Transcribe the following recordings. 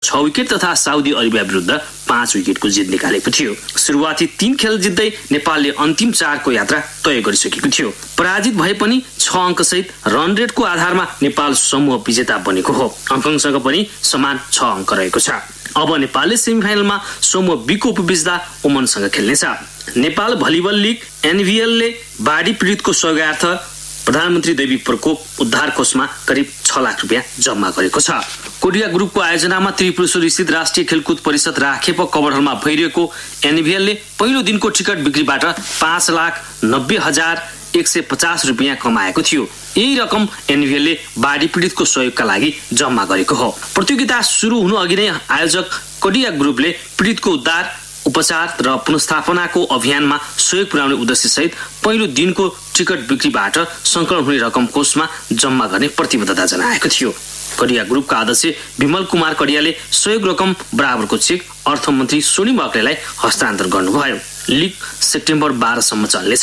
6 wicket तथा Saudi Arabia विरुद्ध 5 विकेटको जित निकालेको थियो। सुरुवाती 3 खेल जित्दै नेपालले अन्तिम 4को यात्रा तय गरिसकेको थियो। पराजित भए पनि 6 अङ्कसहित रन रेटको आधारमा नेपाल समूह विजेता बनेको हो। हङकङसँग पनि समान 6 अङ्क रहेको छ। अब नेपालले सेमिफाइनलमा समूह बी को उपविजेता ओमनसँग खेल्नेछ। नेपाल भलिबल लिग एनभीएलले बाढी पीडितको सहयोगार्थ प्रधानमन्त्री दैवी प्रकोप उद्धार कोषमा करिब 6 लाख रुपियाँ जम्मा गरेको छ। कोरिया ग्रुपको आयोजनामा त्रिपुरेश्वर स्थित राष्ट्रिय खेलकुद परिषद राखेप कभर हलमा भइरहेको एनभीएलले पहिलो दिनको टिकट बिक्रीबाट 5,90,150 रुपियाँ कमाएको थियो। यही रकम एनभीएलले बाढी पीडितको सहयोगका लागि जम्मा गरेको हो। प्रतियोगिता सुरु हुनु अघि नै आयोजक कोरिया ग्रुपले पीडितको उद्धार, उपचार र पुनर्स्थापनाको अभियानमा सहयोग पुर्याउने उद्देश्यसहित पहिलो दिनको टिकट बिक्रीबाट संकलन हुने रकम कोषमा जम्मा गर्ने प्रतिबद्धता जनाएको थियो। कोरिया ग्रुपका अध्यक्ष विमल कुमार कडियाले सहयोग रकम बराबरको चेक अर्थमन्त्री सोनिम वाग्लेलाई हस्तान्तरण गर्नुभयो। लिग सेप्टेम्बर 12 सम्म चल्नेछ।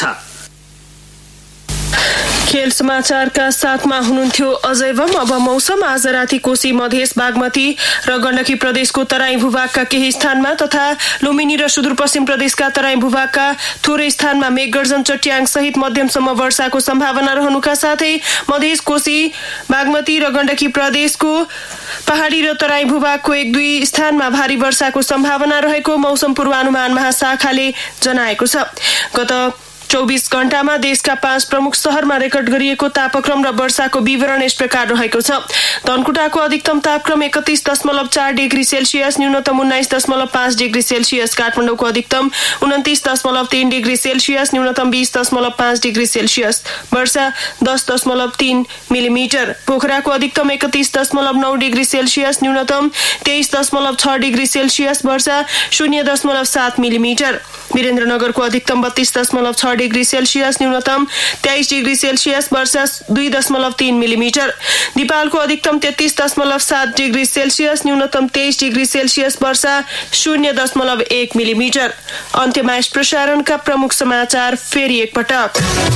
खेल समाचारका साथमा हुनुहुन्थ्यो अजयवम। अब मौसम। आज राति कोशी, मधेस, बागमती र गण्डकी प्रदेशको तराई भूभागका केही स्थानमा तथा लुम्बिनी र सुदूरपश्चिम प्रदेशका तराई भूभागका थोरै स्थानमा मेघगर्जन, चट्याङ सहित मध्यमसम्म वर्षाको सम्भावना रहनुका साथै मधेस, कोशी, बागमती र गण्डकी प्रदेशको पहाडी र तराई भूभागको 1-2 स्थानमा भारी वर्षाको सम्भावना रहेको मौसम पूर्वानुमान महाशाखाले जनाएको छ। गत 24 घण्टामा देशका 5 प्रमुख शहरमा रेकर्ड गरिएको तापक्रम र वर्षाको विवरण यस प्रकार रहेको छ। धनकुटाको अधिकतम तापक्रम 31.4 डिग्री सेल्सियस, न्यूनतम 19.5 डिग्री सेल्सियस। काठमाडौँको अधिकतम 29.3 डिग्री सेल्सियस, न्यूनतम 20.5 डिग्री सेल्सियस। वर्षा 10.3 मिलिमिटर। पोखराको अधिकतम 31.9 डिग्री सेल्सियस, न्यूनतम 23.6 डिग्री सेल्सियस। वर्षा 0.7 मिलिमिटर। वीरेन्द्रनगरको अधिकतम 32.6 डिग्री सेल्सियस, न्यूनतम 23 डिग्री सेल्सियस। वर्षा 2.3 मिलिमिटर। दिपालको अधिकतम 33.7 डिग्री सेल्सियस, न्यूनतम 23 डिग्री सेल्सियस। वर्षा 0.1 मिलिमिटर। अन्त्यमा यस प्रसारणका प्रमुख समाचार फेरि एकपटक।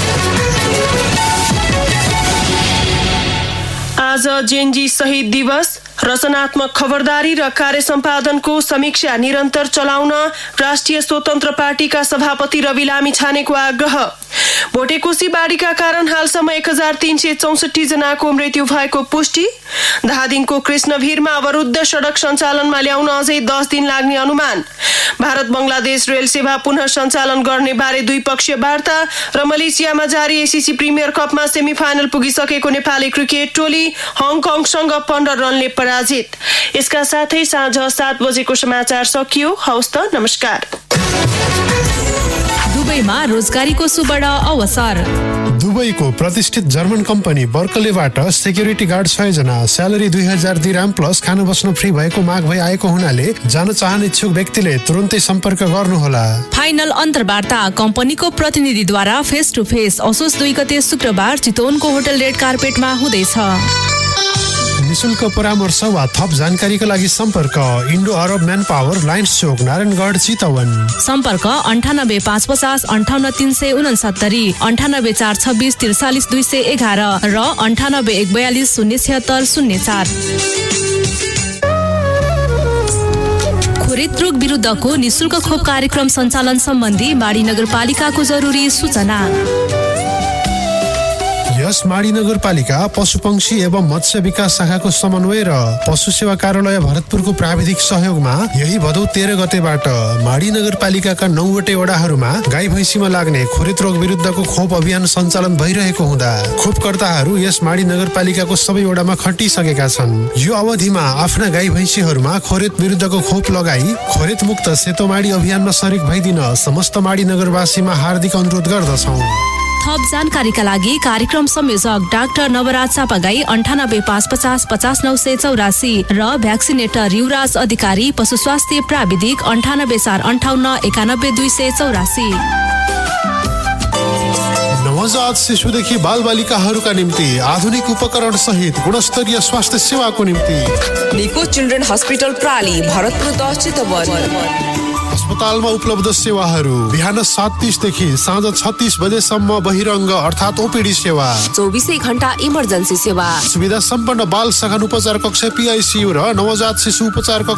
आज जेनजी शहीद दिवस। रचनात्मक खबरदारी र कार्य सम्पादनको समीक्षा निरन्तर चलाउन राष्ट्रिय स्वतन्त्र पार्टीका सभापति रवि लामिछानेको आग्रह। भोटेकोशी बाढीका कारण हालसम्म 1364 जनाको मृत्यु भएको पुष्टि। धादिङको कृष्णभिरमा अवरुद्ध सडक सञ्चालनमा ल्याउन अझै 10 दिन लाग्ने अनुमान। भारत बंगलादेश रेल सेवा पुनः सञ्चालन गर्ने बारे द्विपक्षीय वार्ता र मलेसियामा जारी एसीसी प्रिमियर कपमा सेमिफाइनल पुगिसकेको नेपाली क्रिकेट टोली हङकङसँग 15 रनले पराजित। यसका साथै साँझ 7 बजेको समाचार सकियो। हवस् त, नमस्कार। दुबईमा रोजगारीको सुवर्ण अवसर। दुबईको प्रतिष्ठित जर्मन कम्पनी बर्कलेबाट सेक्युरिटी गार्ड 6 जना, स्यालेरी 2000 दिराम प्लस खान बस्न फ्री भएको माग भई आएको हुनाले जान चाहने इच्छुक व्यक्तिले तुरुन्तै सम्पर्क गर्नुहोला। फाइनल अन्तर्वार्ता कम्पनीको प्रतिनिधिद्वारा फेस टु फेस असोज 2 गते शुक्रबार चितवनको होटल रेड कार्पेटमा हुँदैछ। निशुल्क परामर्श वा थप जानकारीका लागि सम्पर्क इन्डो अरब म्यान पावर, लाइन्स चोक, नारायणगढ, चितवन। सम्पर्क 98 550 58 369, 98 426 43 211 र 98 142 076 04। खोरेत रोग विरुद्धको निशुल्क खोप कार्यक्रम सञ्चालन सम्बन्धी माडी नगरपालिकाको जरुरी सूचना। यस माडी नगरपालिका पशुपक्षी एवं मत्स्य विकास शाखाको समन्वय र पशु सेवा कार्यालय भरतपुरको प्राविधिक सहयोगमा यही भदौ 13 गतेबाट माडी नगरपालिकाका 9वटै वडाहरूमा गाई भैँसीमा लाग्ने खोरेत रोग विरुद्धको खोप अभियान सञ्चालन भइरहेको हुँदा खोपकर्ताहरू यस माडी नगरपालिकाको सबै वडामा खटिसकेका छन्। यो अवधिमा आफ्ना गाई भैँसीहरूमा खोरेत विरुद्धको खोप लगाई खोरेत मुक्त सेतो माडी अभियानमा सरिक भइदिन समस्त माडी नगरवासीमा हार्दिक अनुरोध गर्दछौँ। थप जानकारीका लागि कार्यक्रम संयोजक डाक्टर नवराज चापागाई 98 550 50 984 र भ्याक्सिनेटर युवराज अधिकारी पशु स्वास्थ्य प्राविधिक 98 458 91 284। नवजात शिशुदेखि बालबालिकाहरूका निम्ति आधुनिक उपकरण सहित गुणस्तरीय स्वास्थ्य सेवाको निम्ति निको चिल्ड्रेन हस्पिटल प्राली, भरतपुर 10 चितवन। अस्पतालमा उपलब्ध सेवाहरू बिहान 7:30 देखि साँझ 36 बजेसम्म बहिरङ्ग अर्थात् ओपीडी सेवा, 24 घण्टा इमर्जेन्सी सेवा, सुविधा सम्पन्न बाल सघन उपचार कक्ष PICU र नवजात शिशु उपचार कक्ष